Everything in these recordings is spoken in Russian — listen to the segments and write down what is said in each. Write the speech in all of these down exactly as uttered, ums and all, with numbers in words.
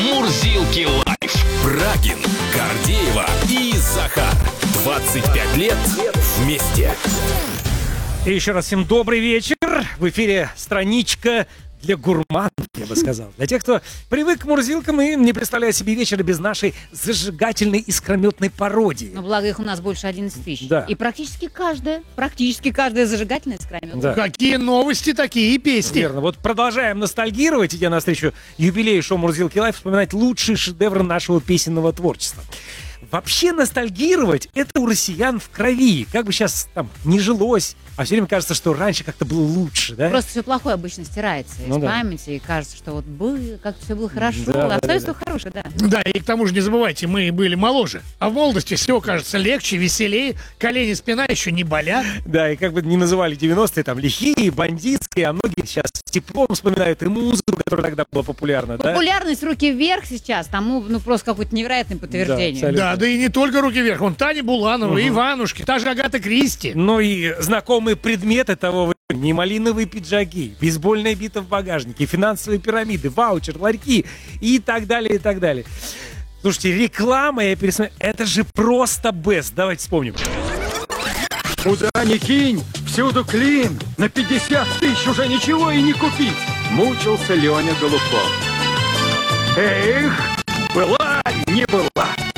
Мурзилки лайф. Брагин, Гордеева и Захар. двадцать пять лет вместе. И еще раз всем добрый вечер. В эфире страничка для гурманов, я бы сказал. Для тех, кто привык к мурзилкам и не представляет себе вечера без нашей зажигательной искрометной пародии. Но благо их у нас больше одиннадцать тысяч. Да. И практически каждая, практически каждая зажигательная искрометная. Да. Какие новости, такие и песни. Верно. Вот продолжаем ностальгировать, идя навстречу юбилею шоу «Мурзилки лайф», вспоминать лучшие шедевры нашего песенного творчества. Вообще ностальгировать — это у россиян в крови. Как бы сейчас там не жилось, а все время кажется, что раньше как-то было лучше, да? Просто все плохое обычно стирается Ну из да. памяти, и кажется, что вот было, как-то все было хорошо, Да, а да, остается да, все хорошее, да. Да, и к тому же не забывайте, мы были моложе. А в молодости все кажется легче, веселее, колени, спина еще не болят. Да, и как бы не называли девяностые там лихие, бандитские, а многие сейчас с теплом вспоминают и музыку, которая тогда была популярна, да? Популярность «Руки вверх» сейчас, тому ну просто какое-то невероятное подтверждение. абсолютно. Да, да и не только руки вверх. Вон Таня Буланова, Угу. Иванушки, та же Агата Кристи. Ну и знакомые предметы того времени: малиновые пиджаки, бейсбольная бита в багажнике, финансовые пирамиды, ваучер, ларьки и так далее, и так далее. Слушайте, реклама, я пересмотрел, это же просто бест. Давайте вспомним. Куда ни кинь, всюду клин. На пятьдесят тысяч уже ничего и не купить. Мучился Леня Голубков. Эх, была, не была.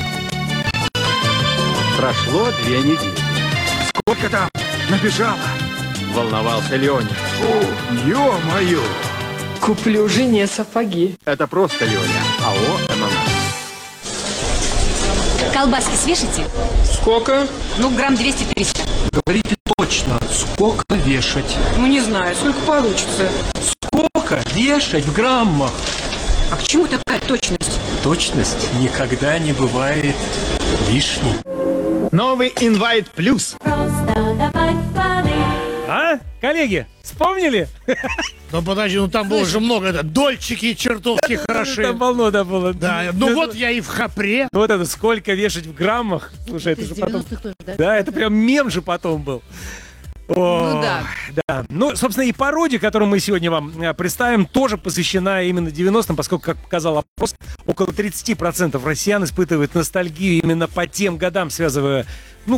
Прошло две недели. Сколько там набежало? Волновался Леня. О, ё-моё! Куплю жене сапоги. Это просто Леня. АО ММС. Колбаски свешите? Сколько? Ну, грамм двести-триста. Говорите точно, сколько вешать? Ну, не знаю, сколько получится. Сколько вешать в граммах? А к чему такая точность? Точность никогда не бывает лишней. Новый Invite Plus. А, коллеги, вспомнили? Ну подожди, ну там было же много, это, дольчики чертовски хороши. Там полно, да, было. Да, ну вот я и в хапре. Вот это сколько вешать в граммах. Слушай, это Из же потом... девяностых тоже, да? Да, это прям мем же потом был. О, Ну да. да. Ну, собственно, и пародия, которую мы сегодня вам э, представим, тоже посвящена именно девяностым, поскольку, как показал опрос, около тридцать процентов россиян испытывают ностальгию именно по тем годам, связывая